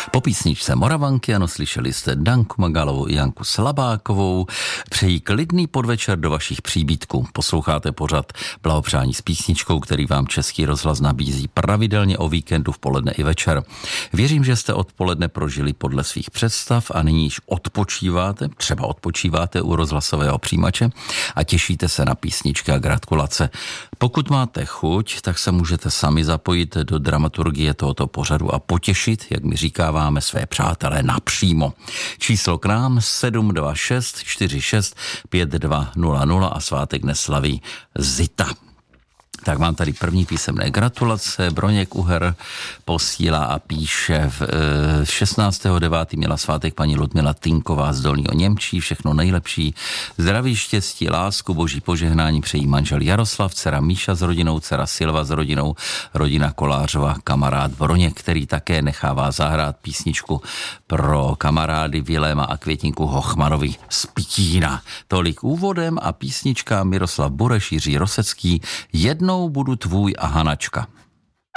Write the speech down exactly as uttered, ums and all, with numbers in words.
Po písničce Moravanky, ano, slyšeli jste Danku Magalovou i Janku Slabákovou. Přejí klidný podvečer do vašich příbytků. Posloucháte pořad Blahopřání s písničkou, který vám Český rozhlas nabízí pravidelně o víkendu v poledne i večer. Věřím, že jste odpoledne prožili podle svých představ a nyní již odpočíváte, třeba odpočíváte u rozhlasového přijímače a těšíte se na písničky a gratulace. Pokud máte chuť, tak se můžete sami zapojit do dramaturgie tohoto pořadu a potěšit, jak my říkáváme, své přátelé napřímo. Číslo k nám sedm dva šest čtyři šest pět dva nula nula a svátek neslaví Zita. Tak mám tady první písemné gratulace. Broněk Uher posílá a píše v šestnáctého devátého měla svátek paní Ludmila Tinková z Dolního Němčí. Všechno nejlepší. Zdraví, štěstí, lásku, boží požehnání přejí manžel Jaroslav, dcera Míša s rodinou, dcera Silva s rodinou, rodina Kolářova, kamarád Broněk, který také nechává zahrát písničku pro kamarády Viléma a Květinku Hochmanovi z Pitína. Tolik úvodem a písnička Miroslav Bureš, Jiří Rosecký, Jednou budu tvůj a Hanačka.